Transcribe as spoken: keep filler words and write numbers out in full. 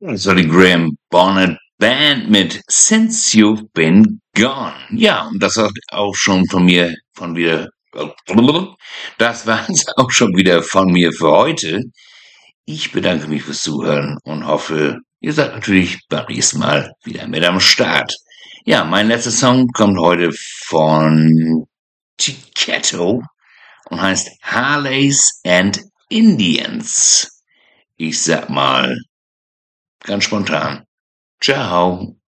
Das war die Graham Bonnet Band mit Since You've Been Gone. Ja, und das war auch schon von mir, von wieder, das war es auch schon wieder von mir für heute. Ich bedanke mich fürs Zuhören und hoffe, ihr seid natürlich beim nächsten Mal wieder mit am Start. Ja, mein letzter Song kommt heute von Chiquetto und heißt Harleys and Indians. Ich sag mal, ganz spontan. Ciao.